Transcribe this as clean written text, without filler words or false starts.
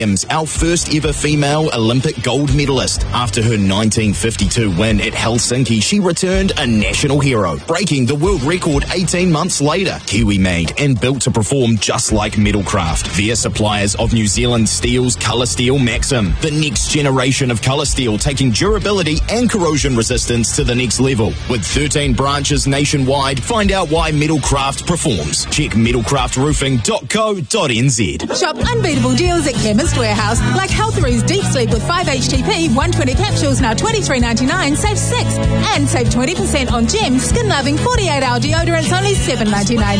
Our first ever female Olympic gold medalist. After her 1952 win at Helsinki, she returned a national hero, breaking the world record 18 months later. Kiwi made and built to perform just like Metalcraft. They're suppliers of New Zealand Steel's Colour Steel Maxim, the next generation of colour steel, taking durability and corrosion resistance to the next level. With 13 branches nationwide, find out why Metalcraft performs. Check metalcraftroofing.co.nz. Shop unbeatable deals at Chemist Warehouse, like Healthary's Deep Sleep with 5 HTP, 120 capsules, now $23.99, save 6. And save 20% on Gem Skin Loving 48-hour deodorants, only $7.99.